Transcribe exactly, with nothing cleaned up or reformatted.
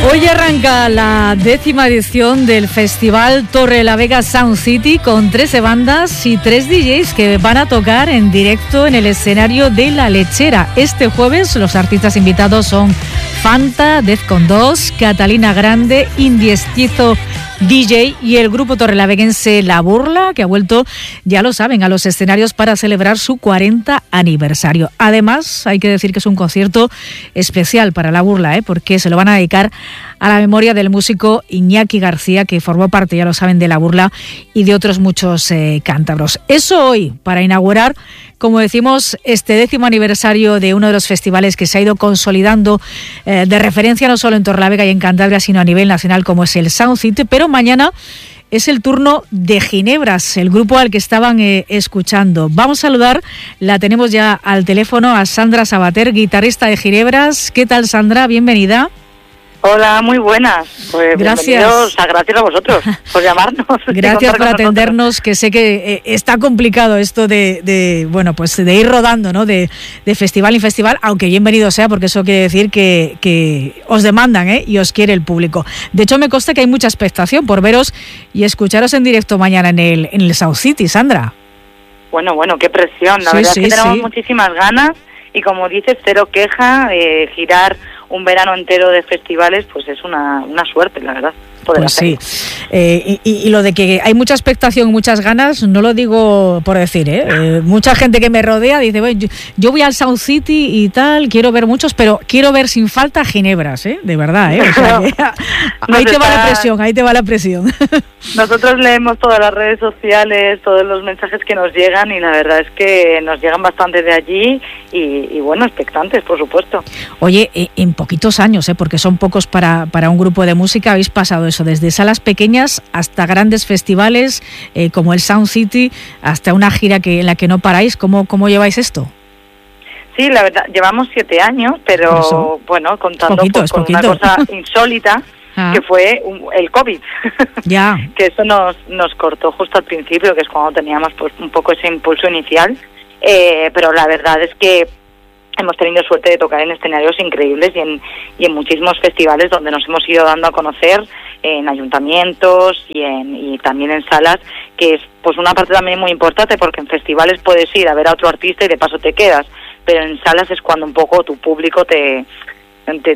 Hoy arranca la décima edición del Festival Torrelavega Sound City con trece bandas y tres D Js que van a tocar en directo en el escenario de La Lechera. Este jueves los artistas invitados son Fanta, Defcon dos, Catalina Grande, Indiestizo D J y el grupo torrelaveguense La Burla, que ha vuelto, ya lo saben, a los escenarios para celebrar su cuarenta aniversario. Además, hay que decir que es un concierto especial para La Burla, ¿eh? porque se lo van a dedicar a la memoria del músico Iñaki García, que formó parte, ya lo saben, de La Burla y de otros muchos eh, cántabros. Eso hoy, para inaugurar, como decimos, este décimo aniversario de uno de los festivales que se ha ido consolidando eh, de referencia no solo en Torrelavega y en Cantabria, sino a nivel nacional, como es el Sound City. Pero mañana es el turno de Ginebras, el grupo al que estaban eh, escuchando. Vamos a saludar, la tenemos ya al teléfono, a Sandra Sabater, guitarrista de Ginebras. ¿Qué tal, Sandra? Bienvenida. Hola, muy buenas. Pues gracias. A, gracias a vosotros por llamarnos. Gracias por atendernos, que sé que eh, está complicado esto de, de, bueno, pues de ir rodando, ¿no? De, de festival en festival, aunque bienvenido sea, porque eso quiere decir que, que os demandan, ¿eh? Y os quiere el público. De hecho, me consta que hay mucha expectación por veros y escucharos en directo mañana en el, en el Sound City, Sandra. Bueno, bueno, qué presión. La sí, verdad sí, es que tenemos sí. muchísimas ganas y, como dices, cero queja. Eh, girar un verano entero de festivales, pues es una, una suerte, la verdad. Pues sí, eh, y, y lo de que hay mucha expectación, muchas ganas, no lo digo por decir, ¿eh? Eh, mucha gente que me rodea dice, bueno, yo, yo voy al Sound City y tal, quiero ver muchos, pero quiero ver sin falta Ginebras, ¿eh? De verdad, ¿eh? O sea, que, ahí te va la presión, ahí te va la presión. Nosotros leemos todas las redes sociales, todos los mensajes que nos llegan, y la verdad es que nos llegan bastante de allí y, y bueno, expectantes, por supuesto. Oye, en poquitos años, ¿eh? Porque son pocos para, para un grupo de música, habéis pasado eso, desde salas pequeñas hasta grandes festivales eh, como el Sound City, hasta una gira que en la que no paráis. ¿Cómo, cómo lleváis esto? Sí, la verdad, llevamos siete años, pero bueno, contando poquito, pues, con poquito. una cosa insólita, ah. que fue un, el COVID. Ya. Que eso nos, nos cortó justo al principio, que es cuando teníamos pues un poco ese impulso inicial, eh, pero la verdad es que hemos tenido suerte de tocar en escenarios increíbles y en, y en muchísimos festivales donde nos hemos ido dando a conocer, en ayuntamientos y, en, y también en salas, que es pues una parte también muy importante, porque en festivales puedes ir a ver a otro artista y de paso te quedas, pero en salas es cuando un poco tu público te, te,